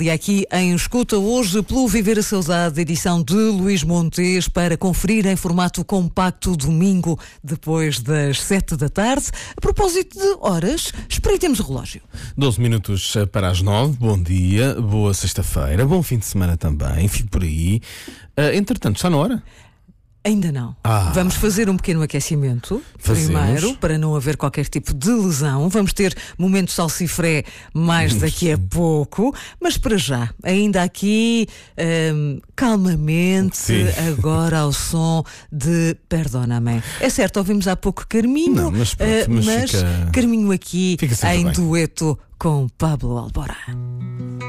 E aqui em Escuta hoje pelo Viver a Saudade, edição de Luís Montes, para conferir em formato compacto domingo, depois das 7 da tarde. A propósito de horas, espreitemos o relógio. 12 minutos para as 9, bom dia, boa sexta-feira, bom fim de semana também, fico por aí. Entretanto, está na hora? Ainda não. Vamos fazer um pequeno aquecimento primeiro, para não haver qualquer tipo de lesão. Vamos ter momento salsifré mais daqui a pouco, mas para já, ainda aqui, calmamente, agora ao som de Perdóname. É certo, ouvimos há pouco Carminho, não, mas Carminho aqui em dueto com Pablo Alborán.